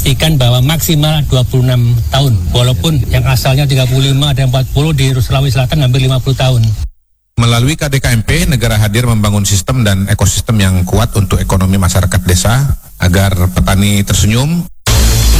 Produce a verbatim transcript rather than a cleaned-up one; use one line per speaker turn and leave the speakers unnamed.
dipastikan bahwa maksimal dua puluh enam tahun. Walaupun yang asalnya tiga puluh lima dan empat puluh di Sulawesi Selatan hampir lima puluh tahun.
Melalui K D K M P, negara hadir membangun sistem dan ekosistem yang kuat untuk ekonomi masyarakat desa agar petani tersenyum,